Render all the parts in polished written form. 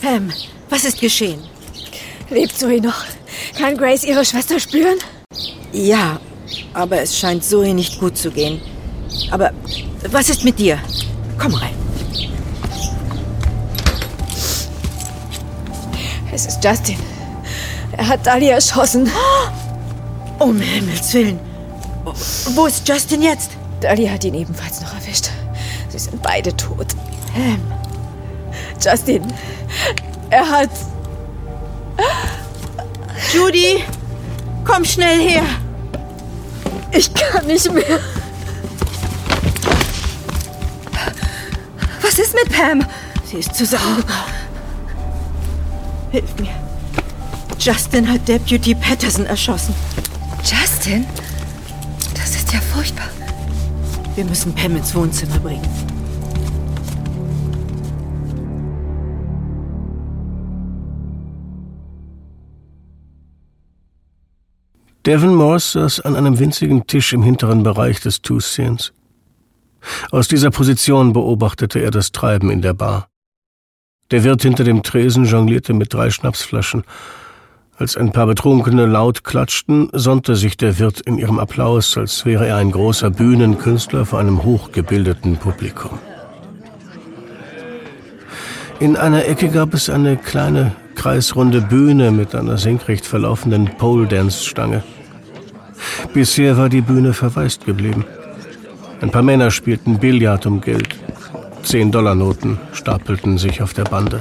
Pam, was ist geschehen? Lebt Zoe noch? Kann Grace ihre Schwester spüren? Ja, aber es scheint Zoe nicht gut zu gehen. Aber was ist mit dir? Komm rein. Es ist Justin. Er hat Dahlia erschossen. Um Himmels Willen. Wo ist Justin jetzt? Dahlia hat ihn ebenfalls noch erwischt. Sie sind beide tot. Pam. Justin, er hat... Judy, komm schnell her. Ich kann nicht mehr. Was ist mit Pam? Sie ist zusammengebrochen. Hilf mir. Justin hat Deputy Patterson erschossen. Justin? Das ist ja furchtbar. Wir müssen Pam ins Wohnzimmer bringen. Devon Morse saß an einem winzigen Tisch im hinteren Bereich des Two-Scenes. Aus dieser Position beobachtete er das Treiben in der Bar. Der Wirt hinter dem Tresen jonglierte mit 3 Schnapsflaschen. Als ein paar Betrunkene laut klatschten, sonnte sich der Wirt in ihrem Applaus, als wäre er ein großer Bühnenkünstler vor einem hochgebildeten Publikum. In einer Ecke gab es eine kleine, kreisrunde Bühne mit einer senkrecht verlaufenden Pole-Dance-Stange. Bisher war die Bühne verwaist geblieben. Ein paar Männer spielten Billard um Geld. 10-Dollar-Noten stapelten sich auf der Bande.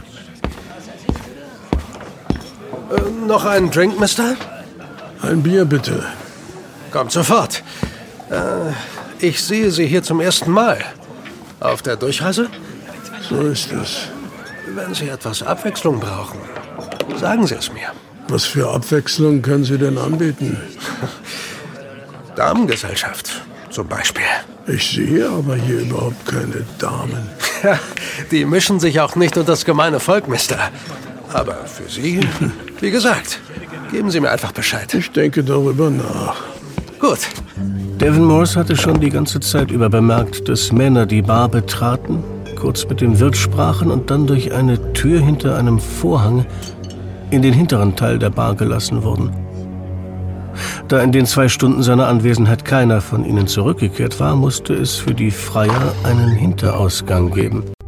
Noch einen Drink, Mister? Ein Bier, bitte. Kommt sofort. Ich sehe Sie hier zum ersten Mal. Auf der Durchreise? So ist es. Wenn Sie etwas Abwechslung brauchen, sagen Sie es mir. Was für Abwechslung können Sie denn anbieten? Damengesellschaft zum Beispiel. Ich sehe aber hier überhaupt keine Damen. Ja, die mischen sich auch nicht unter das gemeine Volk, Mister. Aber für Sie, wie gesagt, geben Sie mir einfach Bescheid. Ich denke darüber nach. Gut. Devon Morse hatte schon die ganze Zeit über bemerkt, dass Männer die Bar betraten, kurz mit dem Wirt sprachen und dann durch eine Tür hinter einem Vorhang in den hinteren Teil der Bar gelassen wurden. Da in den 2 Stunden seiner Anwesenheit keiner von ihnen zurückgekehrt war, musste es für die Freier einen Hinterausgang geben.